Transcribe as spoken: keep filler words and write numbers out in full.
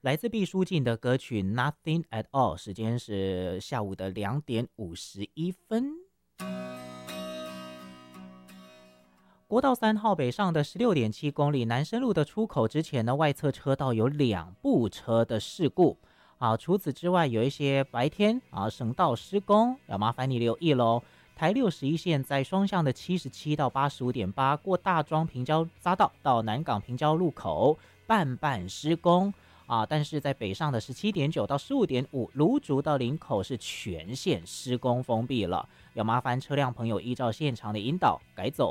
来自毕书尽的歌曲《Nothing at All》，时间是下午的两点五十一分。国道三号北上的十六点七公里，南深路的出口之前呢，外侧车道有两部车的事故。啊，除此之外，有一些白天啊省道施工，要麻烦你留意喽。台六十一线在双向的七十七到八十五点八，过大庄平交匝道到南港平交路口半半施工啊，但是在北上的十七点九到十五点五，芦竹到林口是全线施工封闭了，要麻烦车辆朋友依照现场的引导改走